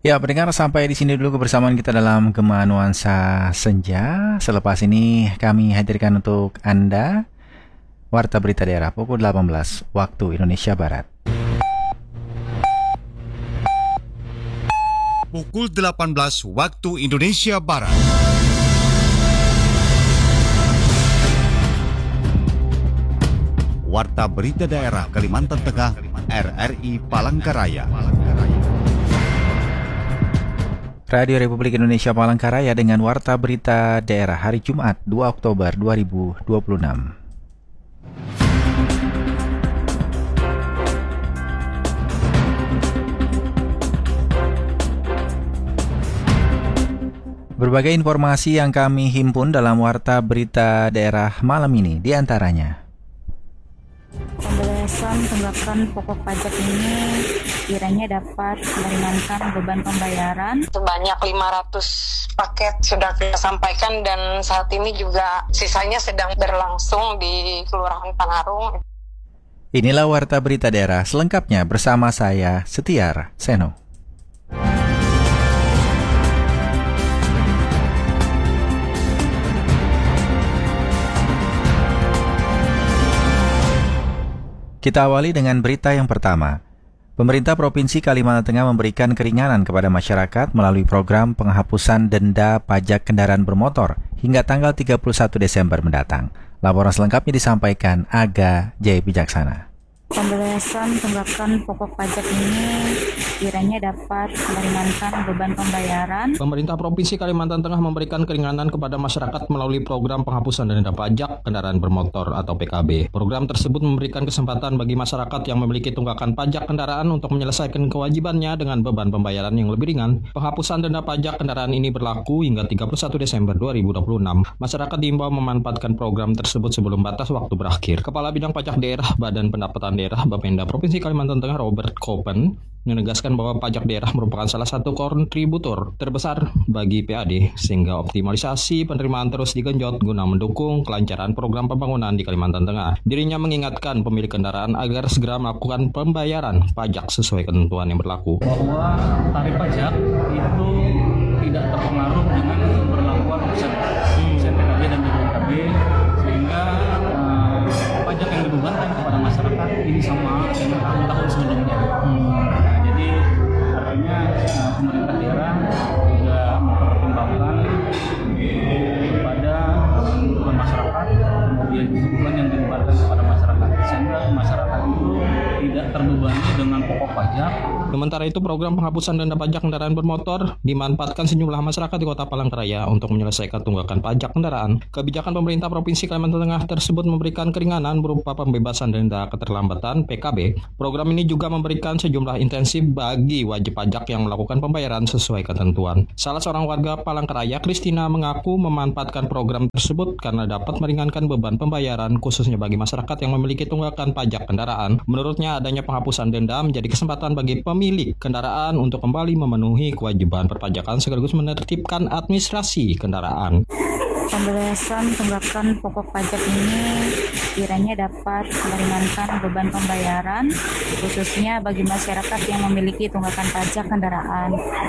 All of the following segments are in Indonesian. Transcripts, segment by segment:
Ya, pendengar, sampai di sini dulu kebersamaan kita dalam Gema Nuansa Senja. Selepas ini kami hadirkan untuk Anda Warta Berita Daerah pukul 18 waktu Indonesia Barat. Pukul 18 waktu Indonesia Barat. Warta Berita Daerah Kalimantan Tengah, RRI Palangkaraya. Radio Republik Indonesia Palangkaraya dengan Warta Berita Daerah hari Jumat 2 Oktober 2026. Berbagai informasi yang kami himpun dalam Warta Berita Daerah malam ini, diantaranya: pembebasan tunggakan pokok pajak ini kiranya dapat meringankan beban pembayaran. Sebanyak 500 paket sudah kita sampaikan dan saat ini juga sisanya sedang berlangsung di Kelurahan Panarung. Inilah Warta Berita Daerah selengkapnya bersama saya, Setiar Seno. Kita awali dengan berita yang pertama. Pemerintah Provinsi Kalimantan Tengah memberikan keringanan kepada masyarakat melalui program penghapusan denda pajak kendaraan bermotor hingga tanggal 31 Desember mendatang. Laporan selengkapnya disampaikan Aga Jaya Bijaksana. Pembebasan tunggakan pokok pajak ini kiranya dapat meringankan beban pembayaran. Pemerintah Provinsi Kalimantan Tengah memberikan keringanan kepada masyarakat melalui program penghapusan denda pajak kendaraan bermotor atau PKB. Program tersebut memberikan kesempatan bagi masyarakat yang memiliki tunggakan pajak kendaraan untuk menyelesaikan kewajibannya dengan beban pembayaran yang lebih ringan. Penghapusan denda pajak kendaraan ini berlaku hingga 31 Desember 2026. Masyarakat diimbau memanfaatkan program tersebut sebelum batas waktu berakhir. Kepala Bidang Pajak Daerah Badan Pendapatan Daerah Bapenda Provinsi Kalimantan Tengah Robert Kopen menegaskan bahwa pajak daerah merupakan salah satu kontributor terbesar bagi PAD sehingga optimalisasi penerimaan terus digenjot guna mendukung kelancaran program pembangunan di Kalimantan Tengah. Dirinya mengingatkan pemilik kendaraan agar segera melakukan pembayaran pajak sesuai ketentuan yang berlaku. Bahwa tarif pajak itu tidak terpengaruh dengan berlakuan offset PKB dan BPKB sehingga pajak yang dibebankan kepada masyarakat ini sama dengan tahun sebelumnya. Jadi artinya pemerintah daerah juga mempertimbangkan kepada kebutuhan masyarakat, kemudian kebutuhan yang dibebankan kepada masyarakat sehingga masyarakat itu tidak terbebani dengan pokok pajak. Sementara itu, program penghapusan denda pajak kendaraan bermotor dimanfaatkan sejumlah masyarakat di Kota Palangkaraya untuk menyelesaikan tunggakan pajak kendaraan. Kebijakan pemerintah Provinsi Kalimantan Tengah tersebut memberikan keringanan berupa pembebasan denda keterlambatan PKB. Program ini juga memberikan sejumlah intensif bagi wajib pajak yang melakukan pembayaran sesuai ketentuan. Salah seorang warga Palangkaraya, Kristina, mengaku memanfaatkan program tersebut karena dapat meringankan beban pembayaran khususnya bagi masyarakat yang memiliki tunggakan pajak kendaraan. Menurutnya, adanya penghapusan denda menjadi kesempatan bagi pemilik kendaraan untuk kembali memenuhi kewajiban perpajakan sekaligus menertibkan administrasi kendaraan. Pembebasan tunggakan pokok pajak ini kiranya dapat meringankan beban pembayaran khususnya bagi masyarakat yang memiliki tunggakan pajak kendaraan.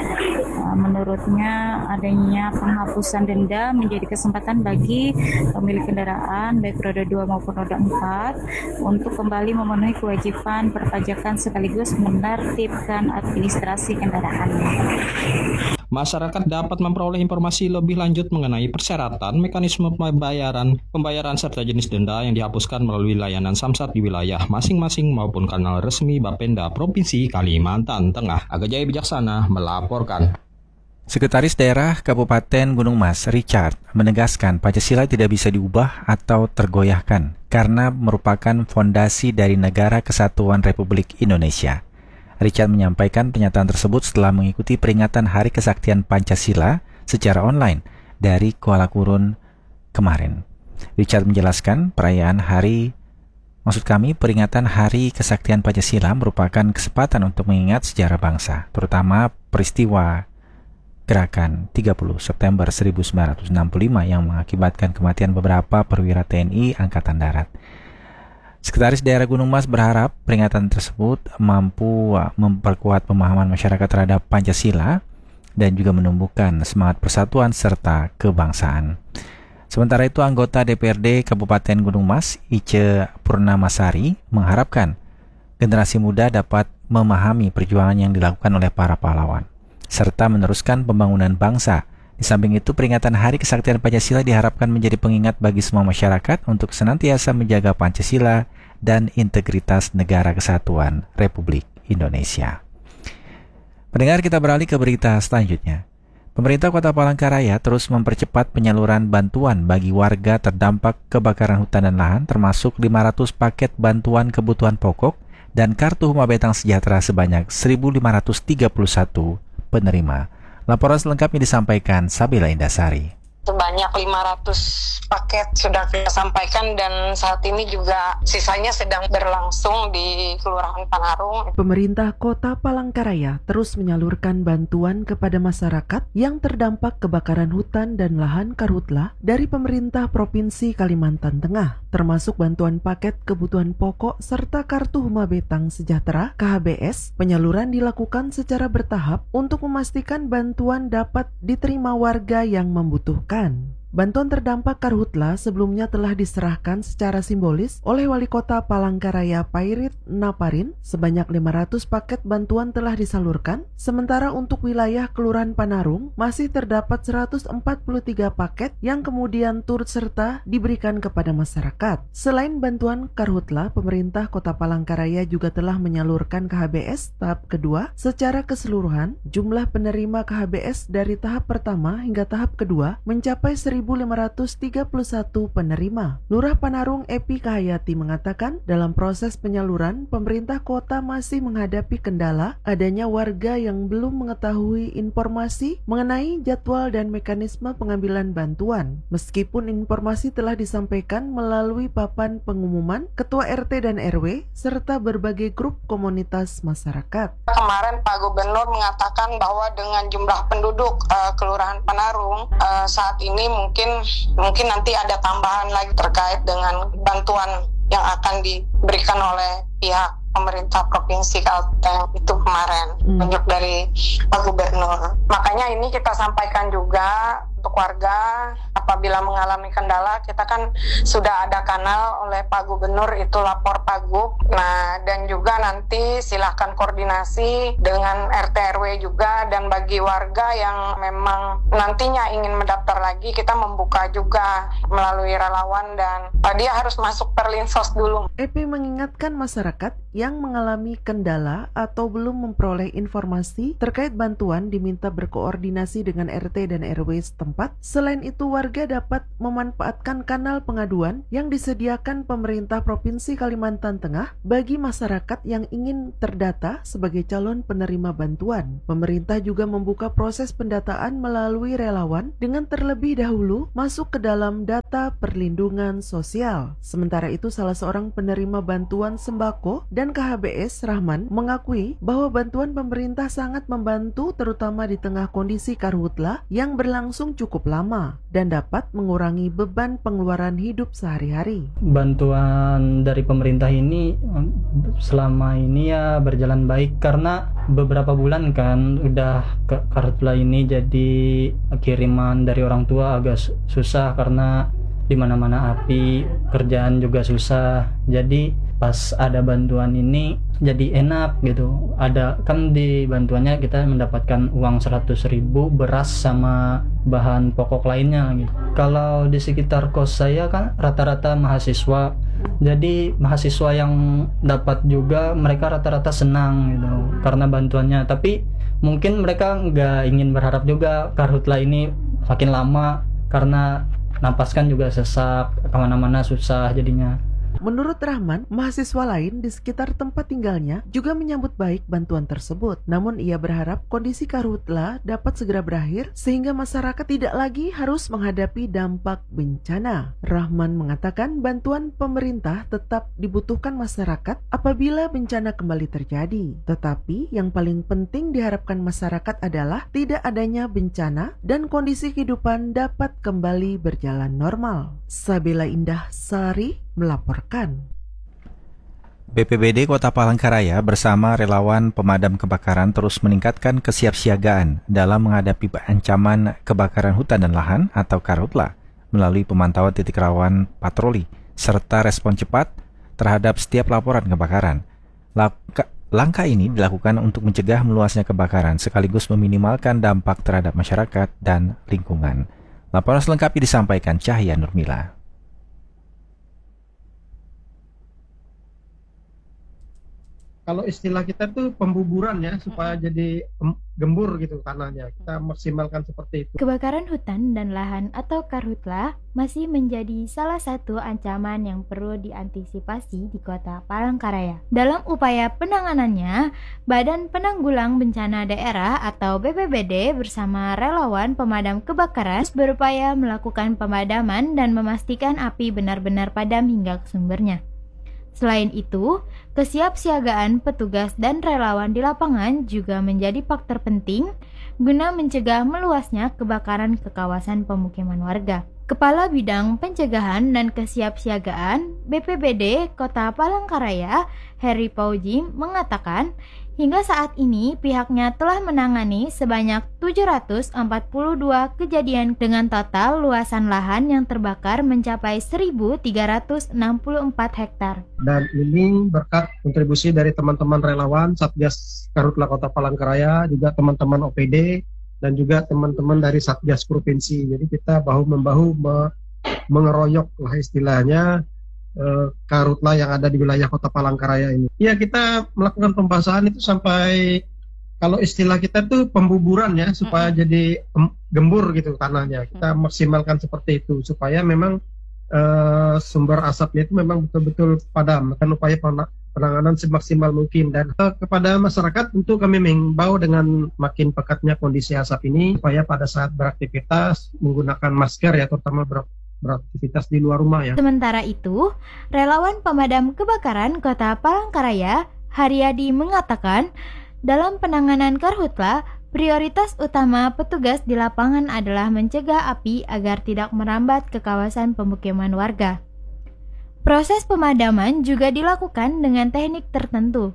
Menurutnya adanya penghapusan denda menjadi kesempatan bagi pemilik kendaraan baik roda 2 maupun roda 4 untuk kembali memenuhi kewajiban perpajakan sekaligus menertibkan administrasi kendaraannya. Masyarakat dapat memperoleh informasi lebih lanjut mengenai persyaratan, mekanisme pembayaran serta jenis denda yang dihapuskan melalui layanan Samsat di wilayah masing-masing maupun kanal resmi Bapenda Provinsi Kalimantan Tengah. Aga Jaya Bijaksana melaporkan. Sekretaris Daerah Kabupaten Gunung Mas, Richard, menegaskan Pancasila tidak bisa diubah atau tergoyahkan karena merupakan fondasi dari Negara Kesatuan Republik Indonesia. Richard menyampaikan pernyataan tersebut setelah mengikuti peringatan Hari Kesaktian Pancasila secara online dari Kuala Kurun kemarin. Richard menjelaskan peringatan Hari Kesaktian Pancasila merupakan kesempatan untuk mengingat sejarah bangsa, terutama peristiwa Gerakan 30 September 1965 yang mengakibatkan kematian beberapa perwira TNI Angkatan Darat. Sekretaris Daerah Gunung Mas berharap peringatan tersebut mampu memperkuat pemahaman masyarakat terhadap Pancasila dan juga menumbuhkan semangat persatuan serta kebangsaan. Sementara itu, anggota DPRD Kabupaten Gunung Mas, Ice Purnamasari, mengharapkan generasi muda dapat memahami perjuangan yang dilakukan oleh para pahlawan, serta meneruskan pembangunan bangsa. Di samping itu, peringatan Hari Kesaktian Pancasila diharapkan menjadi pengingat bagi semua masyarakat untuk senantiasa menjaga Pancasila dan integritas Negara Kesatuan Republik Indonesia. Pendengar, kita beralih ke berita selanjutnya. Pemerintah Kota Palangkaraya terus mempercepat penyaluran bantuan bagi warga terdampak kebakaran hutan dan lahan, termasuk 500 paket bantuan kebutuhan pokok dan kartu Huma Betang Sejahtera sebanyak 1.531 penerima. Laporan selengkapnya disampaikan Sabila Indasari. Sebanyak 500 paket sudah kita sampaikan dan saat ini juga sisanya sedang berlangsung di Kelurahan Panarung. Pemerintah Kota Palangkaraya terus menyalurkan bantuan kepada masyarakat yang terdampak kebakaran hutan dan lahan karhutla dari pemerintah Provinsi Kalimantan Tengah, termasuk bantuan paket kebutuhan pokok serta kartu Huma Betang Sejahtera KHBS. Penyaluran dilakukan secara bertahap untuk memastikan bantuan dapat diterima warga yang membutuhkan. Bantuan terdampak karhutla sebelumnya telah diserahkan secara simbolis oleh Wali Kota Palangkaraya Pairit Naparin. Sebanyak 500 paket bantuan telah disalurkan, sementara untuk wilayah Kelurahan Panarung masih terdapat 143 paket yang kemudian turut serta diberikan kepada masyarakat. Selain bantuan karhutla, pemerintah Kota Palangkaraya juga telah menyalurkan KHBS tahap kedua secara keseluruhan. Jumlah penerima KHBS dari tahap pertama hingga tahap kedua mencapai 1.531 penerima. Lurah Panarung Epi Kahayati mengatakan, dalam proses penyaluran, pemerintah kota masih menghadapi kendala adanya warga yang belum mengetahui informasi mengenai jadwal dan mekanisme pengambilan bantuan. Meskipun informasi telah disampaikan melalui papan pengumuman, Ketua RT dan RW, serta berbagai grup komunitas masyarakat. Kemarin Pak Gubernur mengatakan bahwa dengan jumlah penduduk Kelurahan Panarung saat ini mungkin nanti ada tambahan lagi terkait dengan bantuan yang akan diberikan oleh pihak pemerintah Provinsi Kalteng itu kemarin tunjuk dari Pak Gubernur. Makanya ini kita sampaikan juga untuk warga apabila mengalami kendala, kita kan sudah ada kanal oleh Pak Gubernur itu lapor Pagub. Nah, dan juga nanti silahkan koordinasi dengan RT RW juga, dan bagi warga yang memang nantinya ingin mendaftar lagi, kita membuka juga melalui relawan dan dia harus masuk Perlinsos dulu. EP mengingatkan masyarakat yang mengalami kendala atau belum memperoleh informasi terkait bantuan diminta berkoordinasi dengan RT dan RW setempat. Selain itu, warga dapat memanfaatkan kanal pengaduan yang disediakan pemerintah Provinsi Kalimantan Tengah bagi masyarakat yang ingin terdata sebagai calon penerima bantuan. Pemerintah juga membuka proses pendataan melalui relawan dengan terlebih dahulu masuk ke dalam data perlindungan sosial. Sementara itu, salah seorang penerima bantuan sembako dan KHBS, Rahman, mengakui bahwa bantuan pemerintah sangat membantu terutama di tengah kondisi karhutla yang berlangsung cukup lama dan dapat mengurangi beban pengeluaran hidup sehari-hari. Bantuan dari pemerintah ini selama ini ya berjalan baik, karena beberapa bulan kan udah karhutla ini, jadi kiriman dari orang tua agak susah karena di mana-mana api, kerjaan juga susah. Jadi pas ada bantuan ini jadi enak gitu. Ada kan di bantuannya kita mendapatkan uang 100.000, beras sama bahan pokok lainnya gitu. Kalau di sekitar kos saya kan rata-rata mahasiswa. Jadi mahasiswa yang dapat juga mereka rata-rata senang gitu karena bantuannya. Tapi mungkin mereka nggak ingin berharap juga karhutla ini makin lama, karena napas kan juga sesak, kemana-mana susah jadinya. Menurut Rahman, mahasiswa lain di sekitar tempat tinggalnya juga menyambut baik bantuan tersebut. Namun ia berharap kondisi karhutla dapat segera berakhir sehingga masyarakat tidak lagi harus menghadapi dampak bencana. Rahman mengatakan bantuan pemerintah tetap dibutuhkan masyarakat apabila bencana kembali terjadi. Tetapi yang paling penting diharapkan masyarakat adalah tidak adanya bencana dan kondisi kehidupan dapat kembali berjalan normal. Sabila Indah Sari melaporkan. BPBD Kota Palangkaraya bersama relawan pemadam kebakaran terus meningkatkan kesiapsiagaan dalam menghadapi ancaman kebakaran hutan dan lahan atau karhutla melalui pemantauan titik rawan patroli serta respon cepat terhadap setiap laporan kebakaran. Langkah ini dilakukan untuk mencegah meluasnya kebakaran sekaligus meminimalkan dampak terhadap masyarakat dan lingkungan. Laporan selengkapnya disampaikan Cahya Nurmila. Kalau istilah kita tuh pembuburan ya, supaya jadi gembur gitu tanahnya. Kita maksimalkan seperti itu. Kebakaran hutan dan lahan atau karhutla masih menjadi salah satu ancaman yang perlu diantisipasi di Kota Palangkaraya. Dalam upaya penanganannya, Badan Penanggulang Bencana Daerah atau BPBD bersama relawan pemadam kebakaran berupaya melakukan pemadaman dan memastikan api benar-benar padam hingga ke sumbernya. Selain itu, kesiapsiagaan petugas dan relawan di lapangan juga menjadi faktor penting guna mencegah meluasnya kebakaran ke kawasan pemukiman warga. Kepala Bidang Pencegahan dan Kesiapsiagaan BPBD Kota Palangkaraya, Heri Pauji, mengatakan hingga saat ini pihaknya telah menangani sebanyak 742 kejadian dengan total luasan lahan yang terbakar mencapai 1.364 hektar. Dan ini berkat kontribusi dari teman-teman relawan Satgas Karhutla Kota Palangkaraya, juga teman-teman OPD, dan juga teman-teman dari Satgas Provinsi. Jadi kita bahu-membahu mengeroyok lah istilahnya karhutla yang ada di wilayah Kota Palangkaraya ini. Ya, kita melakukan pembahasan itu sampai, kalau istilah kita tuh pembuburan ya, supaya jadi gembur gitu tanahnya. Kita maksimalkan seperti itu supaya memang sumber asapnya itu memang betul-betul padam. Kan upaya penanganan semaksimal mungkin. Dan kepada masyarakat tentu kami mengimbau dengan makin pekatnya kondisi asap ini supaya pada saat beraktivitas menggunakan masker ya, terutama beraktivitas di luar rumah ya. Sementara itu, relawan pemadam kebakaran Kota Palangkaraya, Haryadi, mengatakan dalam penanganan karhutla, prioritas utama petugas di lapangan adalah mencegah api agar tidak merambat ke kawasan pemukiman warga. Proses pemadaman juga dilakukan dengan teknik tertentu,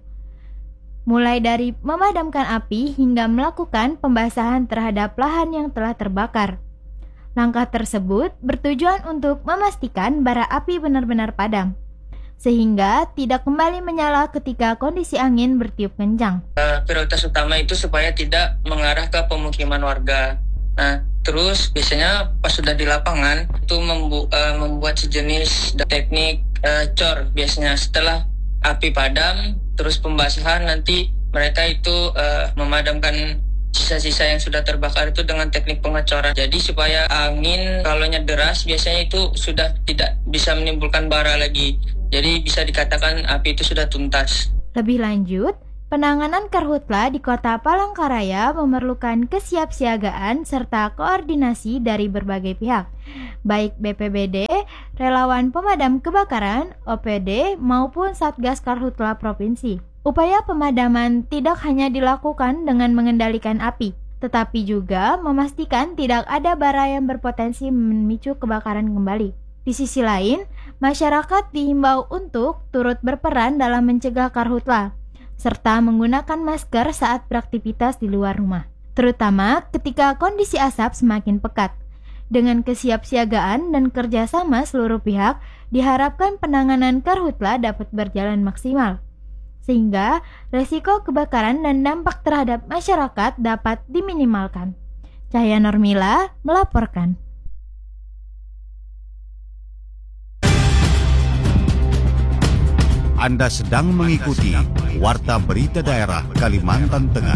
mulai dari memadamkan api hingga melakukan pembasahan terhadap lahan yang telah terbakar. Langkah tersebut bertujuan untuk memastikan bara api benar-benar padam, sehingga tidak kembali menyala ketika kondisi angin bertiup kencang. Prioritas utama itu supaya tidak mengarah ke pemukiman warga. Nah, terus biasanya pas sudah di lapangan itu membuat sejenis teknik cor. Biasanya setelah api padam, terus pembasahan, nanti mereka itu memadamkan sisa-sisa yang sudah terbakar itu dengan teknik pengecoran. Jadi supaya angin kalau deras biasanya itu sudah tidak bisa menimbulkan bara lagi. Jadi bisa dikatakan api itu sudah tuntas. Lebih lanjut, penanganan karhutla di Kota Palangkaraya memerlukan kesiapsiagaan serta koordinasi dari berbagai pihak, baik BPBD, relawan pemadam kebakaran, OPD, maupun Satgas Karhutla Provinsi. Upaya pemadaman tidak hanya dilakukan dengan mengendalikan api, tetapi juga memastikan tidak ada bara yang berpotensi memicu kebakaran kembali. Di sisi lain, masyarakat dihimbau untuk turut berperan dalam mencegah karhutla, serta menggunakan masker saat beraktivitas di luar rumah, terutama ketika kondisi asap semakin pekat. Dengan kesiapsiagaan dan kerjasama seluruh pihak, diharapkan penanganan karhutla dapat berjalan maksimal, sehingga resiko kebakaran dan dampak terhadap masyarakat dapat diminimalkan. Cahya Nurmila melaporkan. Anda sedang mengikuti Warta Berita Daerah Kalimantan Tengah.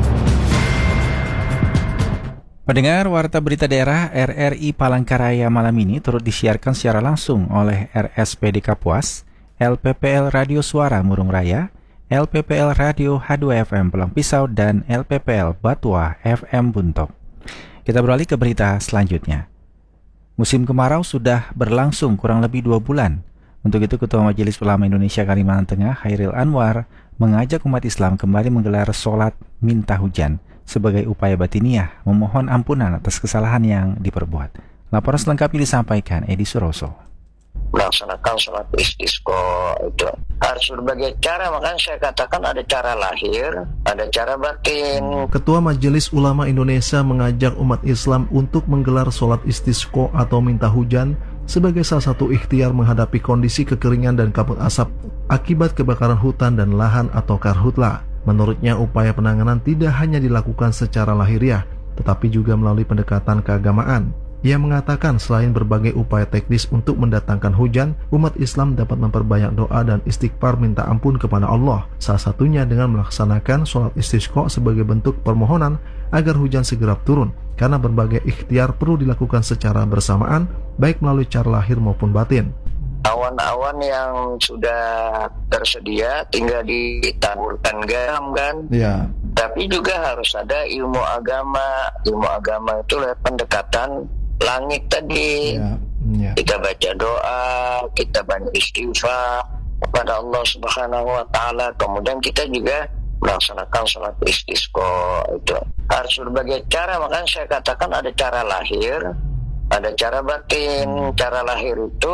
Pendengar, Warta Berita Daerah RRI Palangkaraya malam ini turut disiarkan secara langsung oleh RSPD Kapuas, LPPL Radio Suara Murung Raya, LPPL Radio H2FM Pulang Pisau, dan LPPL Batua FM Buntok. Kita beralih ke berita selanjutnya. Musim kemarau sudah berlangsung kurang lebih 2 bulan. Untuk itu, Ketua Majelis Ulama Indonesia Kalimantan Tengah, Hairil Anwar, mengajak umat Islam kembali menggelar sholat minta hujan sebagai upaya batiniah memohon ampunan atas kesalahan yang diperbuat. Laporan selengkapnya disampaikan Edi Suroso. melaksanakan sholat istisqa itu harus berbagai cara. Makanya saya katakan ada cara lahir, ada cara batin. Ketua Majelis Ulama Indonesia mengajak umat Islam untuk menggelar sholat istisqa atau minta hujan sebagai salah satu ikhtiar menghadapi kondisi kekeringan dan kabut asap akibat kebakaran hutan dan lahan atau karhutla. Menurutnya, upaya penanganan tidak hanya dilakukan secara lahiriah, tetapi juga melalui pendekatan keagamaan. Ia mengatakan selain berbagai upaya teknis untuk mendatangkan hujan, umat Islam dapat memperbanyak doa dan istighfar minta ampun kepada Allah. Salah satunya dengan melaksanakan sholat istisqa sebagai bentuk permohonan agar hujan segera turun, karena berbagai ikhtiar perlu dilakukan secara bersamaan, baik melalui cara lahir maupun batin. Awan-awan yang sudah tersedia tinggal ditaburkan garam kan? Ya. Tapi juga harus ada ilmu agama. Ilmu agama itu lewat pendekatan langit tadi. Kita baca doa, kita banyak istighfar kepada Allah Subhanahu wa taala. Kemudian kita juga melaksanakan sholat istisqa itu harus berbagai cara. Makanya saya katakan ada cara lahir, ada cara batin. Cara lahir itu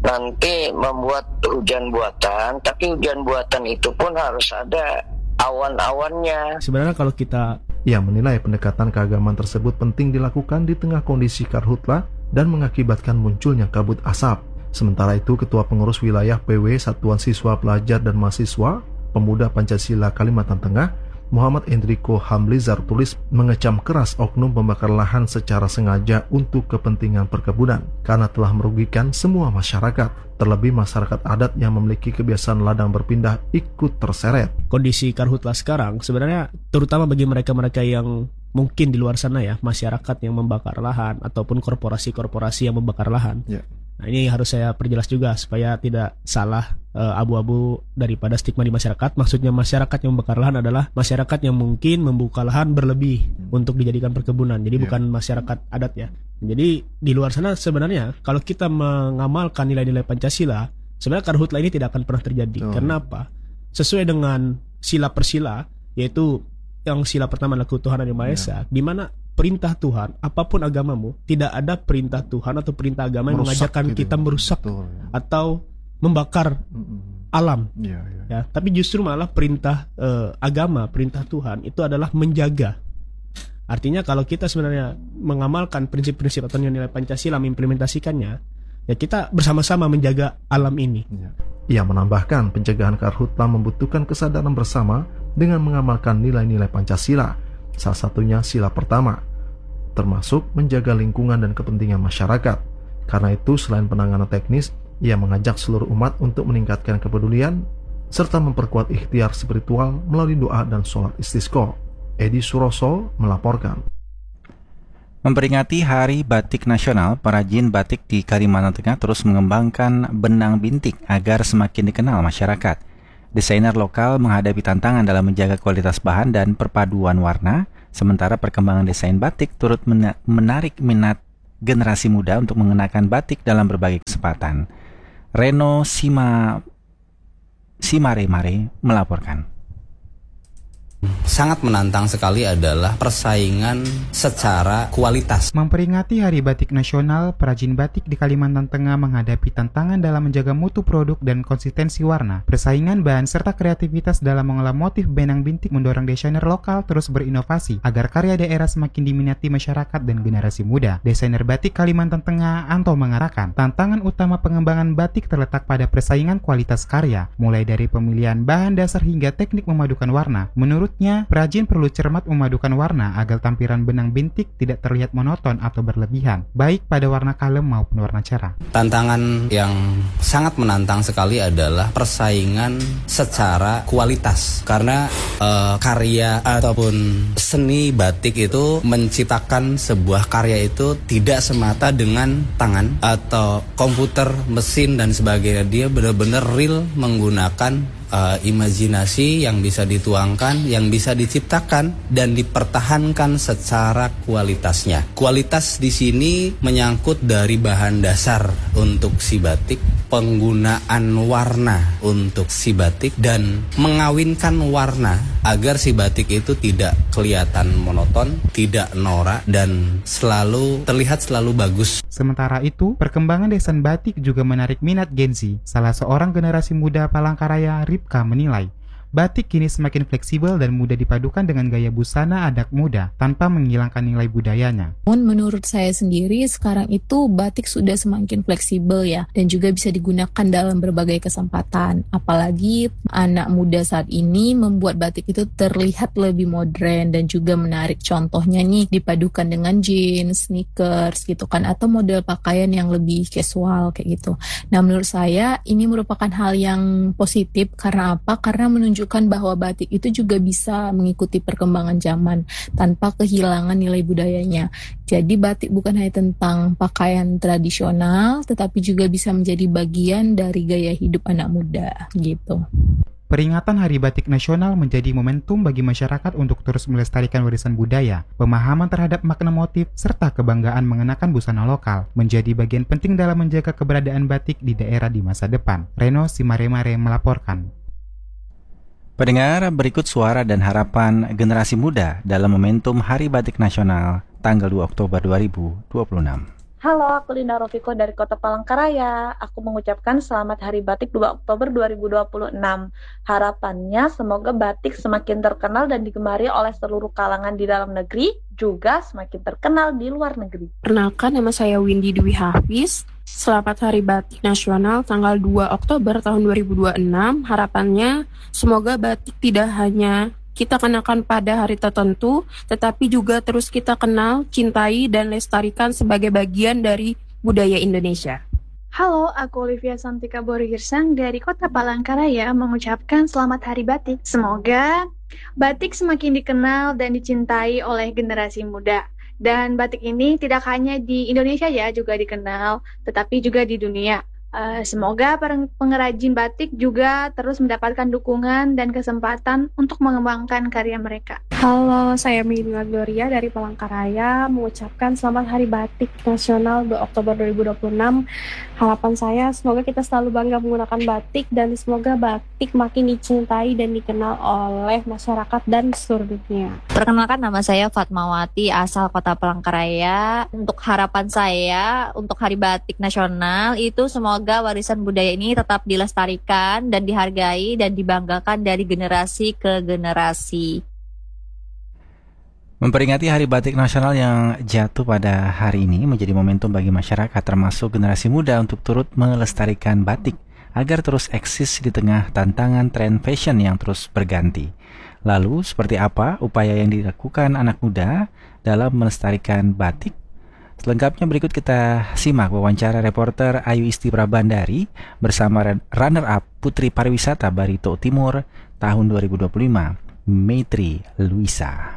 nanti membuat hujan buatan, tapi hujan buatan itu pun harus ada awan-awannya. Sebenarnya kalau kita Ia menilai pendekatan keagamaan tersebut penting dilakukan di tengah kondisi karhutla dan mengakibatkan munculnya kabut asap. Sementara itu, Ketua Pengurus Wilayah PW Satuan Siswa Pelajar dan Mahasiswa Pemuda Pancasila Kalimantan Tengah, Muhammad Enrico Hamlizar tulis mengecam keras oknum pembakar lahan secara sengaja untuk kepentingan perkebunan karena telah merugikan semua masyarakat. Terlebih masyarakat adat yang memiliki kebiasaan ladang berpindah ikut terseret. Kondisi karhutla sekarang sebenarnya terutama bagi mereka-mereka yang mungkin di luar sana ya, masyarakat yang membakar lahan ataupun korporasi-korporasi yang membakar lahan. Nah, ini harus saya perjelas juga supaya tidak salah abu-abu daripada stigma di masyarakat. Maksudnya masyarakat yang membakar lahan adalah masyarakat yang mungkin membuka lahan berlebih untuk dijadikan perkebunan. Jadi bukan masyarakat adat ya. Jadi di luar sana sebenarnya kalau kita mengamalkan nilai-nilai Pancasila, sebenarnya karhutla ini tidak akan pernah terjadi. Karena apa? Sesuai dengan sila persila, yaitu yang sila pertama adalah ketuhanan Yang Maha Esa, di mana perintah Tuhan, apapun agamamu, tidak ada perintah Tuhan atau perintah agama yang mengajarkan kita merusak atau membakar alam. Ya, tapi justru malah perintah agama, perintah Tuhan itu adalah menjaga. Artinya kalau kita sebenarnya mengamalkan prinsip-prinsip atau nilai Pancasila, mengimplementasikannya, ya kita bersama-sama menjaga alam ini. Ia menambahkan pencegahan karhutla membutuhkan kesadaran bersama dengan mengamalkan nilai-nilai Pancasila. Salah satunya sila pertama, termasuk menjaga lingkungan dan kepentingan masyarakat. Karena itu, selain penanganan teknis, ia mengajak seluruh umat untuk meningkatkan kepedulian serta memperkuat ikhtiar spiritual melalui doa dan sholat istisqa. Edi Suroso melaporkan. Memperingati Hari Batik Nasional, perajin batik di Kalimantan Tengah terus mengembangkan benang bintik agar semakin dikenal masyarakat. Desainer lokal menghadapi tantangan dalam menjaga kualitas bahan dan perpaduan warna, sementara perkembangan desain batik turut menarik minat generasi muda untuk mengenakan batik dalam berbagai kesempatan. Reno Simaremare melaporkan. Sangat menantang sekali adalah persaingan secara kualitas. Memperingati Hari Batik Nasional, perajin batik di Kalimantan Tengah menghadapi tantangan dalam menjaga mutu produk dan konsistensi warna. Persaingan bahan serta kreativitas dalam mengolah motif benang bintik mendorong desainer lokal terus berinovasi agar karya daerah semakin diminati masyarakat dan generasi muda. Desainer batik Kalimantan Tengah, Anto, mengatakan, tantangan utama pengembangan batik terletak pada persaingan kualitas karya, mulai dari pemilihan bahan dasar hingga teknik memadukan warna. Menurutnya, perajin perlu cermat memadukan warna agar tampilan benang bintik tidak terlihat monoton atau berlebihan, baik pada warna kalem maupun warna cerah. Tantangan yang sangat menantang sekali adalah persaingan secara kualitas, karena karya ataupun seni batik itu menciptakan sebuah karya itu tidak semata dengan tangan atau komputer, mesin dan sebagainya. Dia benar-benar real menggunakan imajinasi yang bisa dituangkan, yang bisa diciptakan dan dipertahankan secara kualitasnya. Kualitas di sini menyangkut dari bahan dasar untuk si batik, penggunaan warna untuk si batik dan mengawinkan warna agar si batik itu tidak kelihatan monoton, tidak norak, dan terlihat selalu bagus. Sementara itu, perkembangan desain batik juga menarik minat Gen Z. Salah seorang generasi muda Palangkaraya, Ripka, menilai batik kini semakin fleksibel dan mudah dipadukan dengan gaya busana adat muda tanpa menghilangkan nilai budayanya. Menurut saya sendiri sekarang itu batik sudah semakin fleksibel ya, dan juga bisa digunakan dalam berbagai kesempatan. Apalagi anak muda saat ini membuat batik itu terlihat lebih modern dan juga menarik. Contohnya nih dipadukan dengan jeans, sneakers gitu kan, atau model pakaian yang lebih casual kayak gitu. Nah, menurut saya ini merupakan hal yang positif. Karena apa? Karena menunjukkan bahwa batik itu juga bisa mengikuti perkembangan zaman tanpa kehilangan nilai budayanya. Jadi batik bukan hanya tentang pakaian tradisional, tetapi juga bisa menjadi bagian dari gaya hidup anak muda gitu. Peringatan Hari Batik Nasional menjadi momentum bagi masyarakat untuk terus melestarikan warisan budaya. Pemahaman terhadap makna motif serta kebanggaan mengenakan busana lokal menjadi bagian penting dalam menjaga keberadaan batik di daerah di masa depan. Reno Simaremare melaporkan. Pendengar, berikut suara dan harapan generasi muda dalam momentum Hari Batik Nasional tanggal 2 Oktober 2026. Halo, aku Linda Rofiko dari Kota Palangkaraya. Aku mengucapkan selamat Hari Batik 2 Oktober 2026. Harapannya semoga batik semakin terkenal dan digemari oleh seluruh kalangan di dalam negeri, juga semakin terkenal di luar negeri. Perkenalkan, nama saya Windy Dwi Hafiz. Selamat Hari Batik Nasional tanggal 2 Oktober tahun 2026. Harapannya semoga batik tidak hanya kita kenakan pada hari tertentu, tetapi juga terus kita kenal, cintai, dan lestarikan sebagai bagian dari budaya Indonesia. Halo, aku Olivia Santika Borihirsang dari Kota Palangkaraya mengucapkan selamat Hari Batik. Semoga batik semakin dikenal dan dicintai oleh generasi muda. Dan batik ini tidak hanya di Indonesia ya juga dikenal, tetapi juga di dunia. Semoga pengrajin batik juga terus mendapatkan dukungan dan kesempatan untuk mengembangkan karya mereka. Halo, saya Mila Gloria dari Palangkaraya mengucapkan selamat Hari Batik Nasional 2 Oktober 2026. Harapan saya semoga kita selalu bangga menggunakan batik dan semoga batik makin dicintai dan dikenal oleh masyarakat dan seluruh dunia. Perkenalkan, nama saya Fatmawati asal Kota Palangkaraya. Untuk harapan saya untuk Hari Batik Nasional itu semoga warisan budaya ini tetap dilestarikan dan dihargai dan dibanggakan dari generasi ke generasi. Memperingati Hari Batik Nasional yang jatuh pada hari ini menjadi momentum bagi masyarakat termasuk generasi muda untuk turut melestarikan batik agar terus eksis di tengah tantangan tren fashion yang terus berganti. Lalu, seperti apa upaya yang dilakukan anak muda dalam melestarikan batik? Selengkapnya berikut kita simak wawancara reporter Ayu Isti Prabandari bersama runner-up Putri Pariwisata Barito Timur tahun 2025, Maitri Luisa.